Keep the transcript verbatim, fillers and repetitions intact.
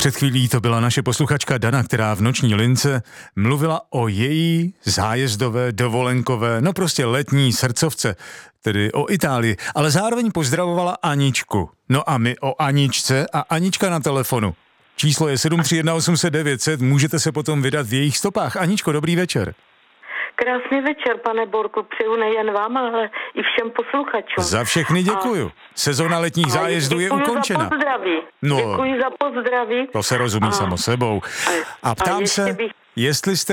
Před chvílí to byla naše posluchačka Dana, která v noční lince mluvila o její zájezdové, dovolenkové, no prostě letní srdcovce, tedy o Itálii, ale zároveň pozdravovala Aničku. No a my o Aničce a Anička na telefonu. Číslo je sedm tři jedna osm set devět set, můžete se potom vydat v jejich stopách. Aničko, dobrý večer. Krásný večer, pane Borku, přeju nejen vám, ale i všem posluchačům. Za všechny děkuju. Sezona letních zájezdů je ukončena. Za pozdraví. No, děkuji za pozdraví. To se rozumí a, samo sebou. A ptám a se, bych... jestli jste